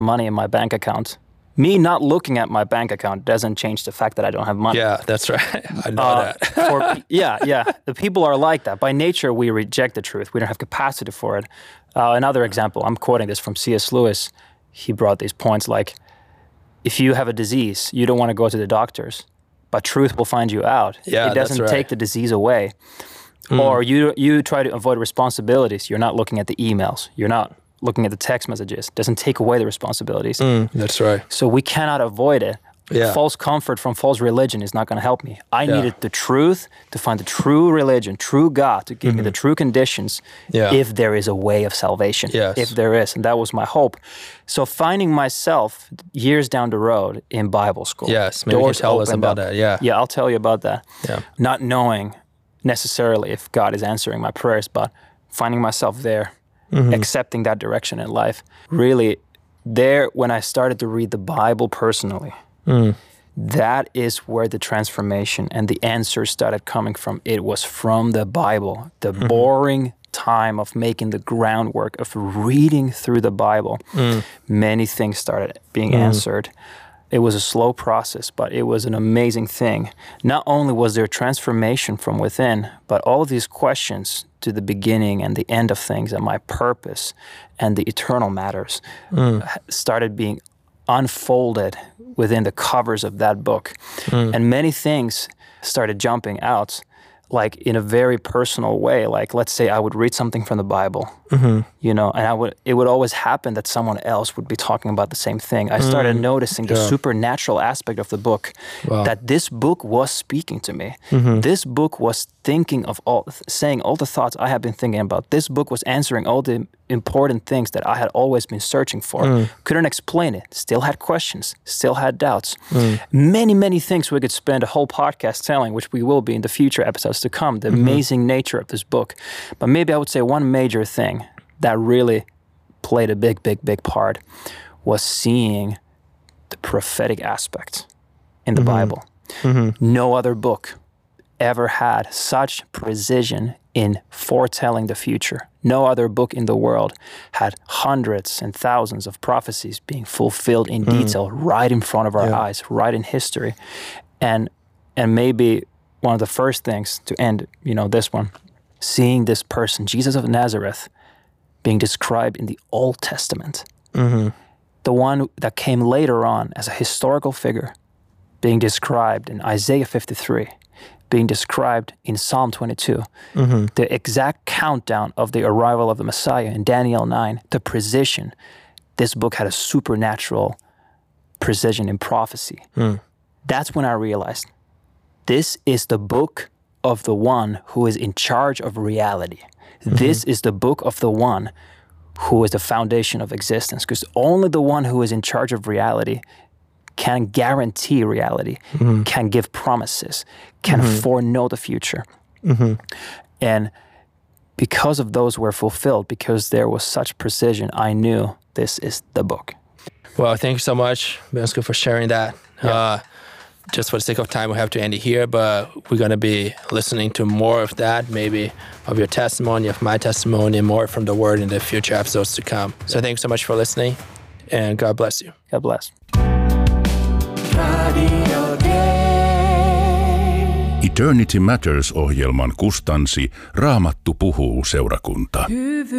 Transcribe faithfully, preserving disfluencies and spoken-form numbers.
money in my bank account. Me not looking at my bank account doesn't change the fact that I don't have money. Yeah, that's right. I know uh, that. for, yeah, yeah. The people are like that. By nature, we reject the truth. We don't have capacity for it. Uh, another example, I'm quoting this from C S Lewis. He brought these points like, if you have a disease, you don't want to go to the doctors, but truth will find you out. Yeah, it doesn't that's right. take the disease away. Mm. Or you you try to avoid responsibilities. You're not looking at the emails. You're not looking at the text messages. It doesn't take away the responsibilities. Mm, that's right. So we cannot avoid it. Yeah. False comfort from false religion is not going to help me. I Yeah. needed the truth to find the true religion, true God, to give mm-hmm. me the true conditions yeah. if there is a way of salvation. Yes. If there is. And that was my hope. So finding myself years down the road in Bible school. Yes, maybe you can tell us about up. that. Yeah. Yeah, I'll tell you about that. Yeah. Not knowing necessarily if God is answering my prayers, but finding myself there, mm-hmm. accepting that direction in life. Really, there, when I started to read the Bible personally, mm. that is where the transformation and the answers started coming from. It was from the Bible, the mm-hmm. boring time of making the groundwork of reading through the Bible. Mm. Many things started being mm. answered. It was a slow process, but it was an amazing thing. Not only was there transformation from within, but all of these questions to the beginning and the end of things and my purpose and the eternal matters mm. started being unfolded within the covers of that book. Mm. And many things started jumping out, like in a very personal way. Like, let's say I would read something from the Bible, mm-hmm. you know, and I would, it would always happen that someone else would be talking about the same thing. I started mm. noticing the yeah. supernatural aspect of the book, wow. that this book was speaking to me. Mm-hmm. This book was thinking of all, saying all the thoughts I have been thinking about. This book was answering all the important things that I had always been searching for. Mm. Couldn't explain it. Still had questions. Still had doubts. Mm. Many, many things we could spend a whole podcast telling, which we will be in the future episodes to come, the mm-hmm. amazing nature of this book. But maybe I would say one major thing that really played a big, big, big part was seeing the prophetic aspect in the mm-hmm. Bible. Mm-hmm. No other book ever had such precision in foretelling the future. No other book in the world had hundreds and thousands of prophecies being fulfilled in mm. detail right in front of our yeah. eyes, right in history. And and maybe one of the first things to end, you know, this one, seeing this person, Jesus of Nazareth, being described in the Old Testament. Mm-hmm. The one that came later on as a historical figure, being described in Isaiah fifty-three, being described in Psalm twenty-two, mm-hmm. the exact countdown of the arrival of the Messiah in Daniel nine, the precision. This book had a supernatural precision in prophecy. Mm. That's when I realized this is the book of the one who is in charge of reality. Mm-hmm. This is the book of the one who is the foundation of existence, because only the one who is in charge of reality can guarantee reality, mm-hmm. can give promises, can mm-hmm. foreknow the future. Mm-hmm. And because of those were fulfilled, because there was such precision, I knew this is the book. Well, thank you so much, Bensko, for sharing that. Yeah. Uh, just for the sake of time, we have to end it here, but we're going to be listening to more of that, maybe of your testimony, of my testimony, and more from the Word in the future episodes to come. So thank you so much for listening, and God bless you. God bless. Eternity Matters -ohjelman kustansi Raamattu puhuu -seurakunta.